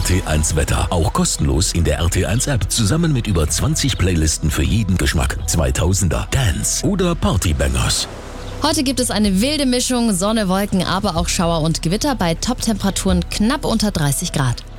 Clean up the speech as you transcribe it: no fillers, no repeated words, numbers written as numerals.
RT1 Wetter. Auch kostenlos in der RT1 App. Zusammen mit über 20 Playlisten für jeden Geschmack. 2000er, Dance oder Partybangers. Heute gibt es eine wilde Mischung, Sonne, Wolken, aber auch Schauer und Gewitter bei Top-Temperaturen knapp unter 30 Grad.